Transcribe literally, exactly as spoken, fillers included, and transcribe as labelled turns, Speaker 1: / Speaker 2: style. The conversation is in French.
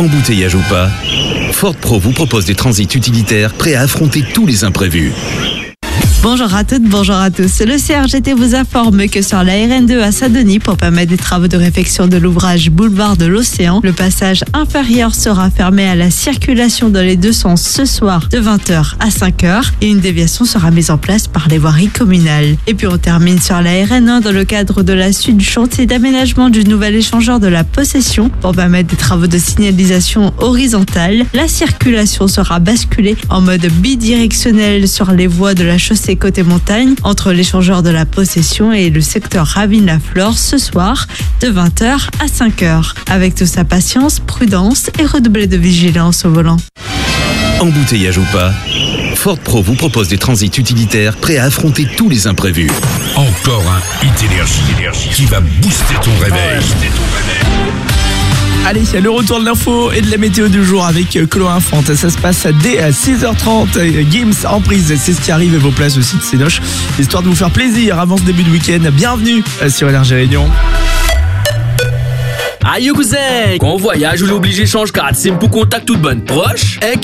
Speaker 1: Embouteillage ou pas, Ford Pro vous propose des transits utilitaires prêts à affronter tous les imprévus.
Speaker 2: Bonjour à toutes, bonjour à tous. Le C R G T vous informe que sur la R N deux à Saint-Denis, pour permettre des travaux de réfection de l'ouvrage Boulevard de l'Océan, le passage inférieur sera fermé à la circulation dans les deux sens ce soir de vingt heures à cinq heures et une déviation sera mise en place par les voiries communales. Et puis on termine sur la R N un dans le cadre de la suite du chantier d'aménagement du nouvel échangeur de la Possession. Pour permettre des travaux de signalisation horizontale, la circulation sera basculée en mode bidirectionnel sur les voies de la chaussée côté montagne entre l'échangeur de la Possession et le secteur Ravine-la-Flore ce soir de vingt heures à cinq heures. Avec toute sa patience, prudence et redoubler de vigilance au volant.
Speaker 1: Embouteillage ou pas, Ford Pro vous propose des transits utilitaires prêts à affronter tous les imprévus.
Speaker 3: Encore un Hit Énergie qui va booster ton réveil.
Speaker 4: Allez, le retour de l'info et de la météo du jour avec Chloé Infante. Ça se passe dès six heures trente. Gims en prise, c'est ce qui arrive et vos places aussi de Cénoche. Histoire de vous faire plaisir avant ce début de week-end. Bienvenue sur Énergie Réunion.
Speaker 5: Aïe cousin, quand on voyage ou l'obligé change carte SIM pour contact toute bonne proche.